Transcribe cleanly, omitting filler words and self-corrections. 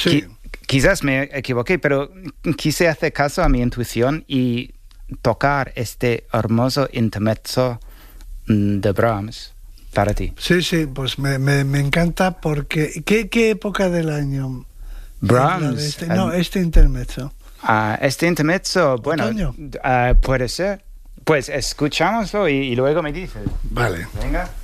Sí. Quizás me equivoqué, pero quise hacer caso a mi intuición y tocar este hermoso intermezzo de Brahms para ti. Sí, pues me encanta porque... ¿Qué época del año? Brahms. Este intermezzo. Este intermezzo, bueno, puede ser. Pues escuchámoslo y luego me dices. Vale. Venga.